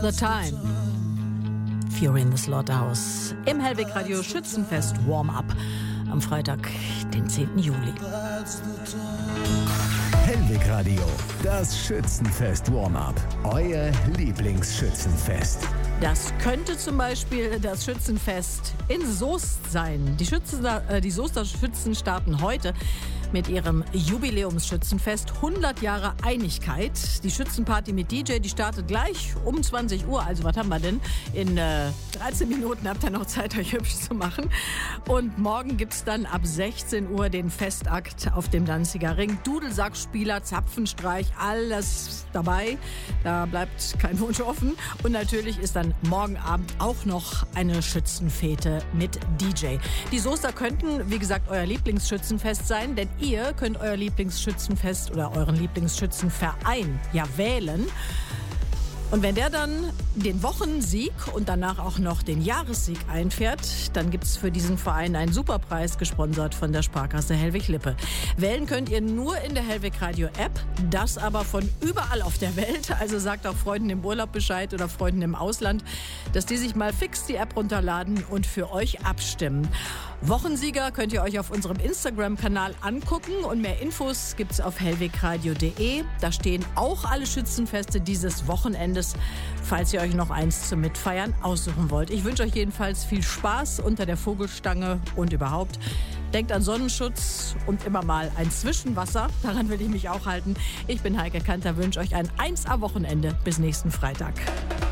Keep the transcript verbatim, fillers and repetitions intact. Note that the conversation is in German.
The Time. Fury in the Slaughterhouse. Im Hellweg Radio Schützenfest Warm-Up am Freitag, den zehnten Juli. Hellweg Radio, das Schützenfest Warm-Up. Euer Lieblingsschützenfest. Das könnte zum Beispiel das Schützenfest in Soest sein. Die, Schützen, äh, die Soester Schützen starten heute mit ihrem Jubiläumsschützenfest. hundert Jahre Einigkeit. Die Schützenparty mit D J, die startet gleich um zwanzig Uhr. Also was haben wir denn? In äh, dreizehn Minuten habt ihr noch Zeit, euch hübsch zu machen. Und morgen gibt's dann ab sechzehn Uhr den Festakt auf dem Danziger Ring. Dudelsackspieler, Zapfenstreich, alles dabei. Da bleibt kein Wunsch offen. Und natürlich ist dann morgen Abend auch noch eine Schützenfete mit D J. Die Soester könnten, wie gesagt, euer Lieblingsschützenfest sein, denn ihr könnt euer Lieblingsschützenfest oder euren Lieblingsschützenverein ja wählen. Und wenn der dann den Wochensieg und danach auch noch den Jahressieg einfährt, dann gibt es für diesen Verein einen Superpreis, gesponsert von der Sparkasse Hellwig-Lippe. Wählen könnt ihr nur in der Hellwig Radio App, das aber von überall auf der Welt. Also sagt auch Freunden im Urlaub Bescheid oder Freunden im Ausland, dass die sich mal fix die App runterladen und für euch abstimmen. Wochensieger könnt ihr euch auf unserem Instagram-Kanal angucken und mehr Infos gibt's auf hellwegradio punkt de. Da stehen auch alle Schützenfeste dieses Wochenendes, falls ihr euch noch eins zum Mitfeiern aussuchen wollt. Ich wünsche euch jedenfalls viel Spaß unter der Vogelstange und überhaupt. Denkt an Sonnenschutz und immer mal ein Zwischenwasser. Daran will ich mich auch halten. Ich bin Heike Kanter, wünsche euch ein eins A Wochenende. Bis nächsten Freitag.